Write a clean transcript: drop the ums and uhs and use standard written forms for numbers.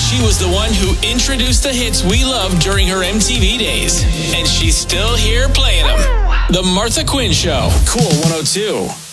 She was the one who introduced the hits we loved during her MTV days. And she's still here playing them. The Martha Quinn Show. Cool 102.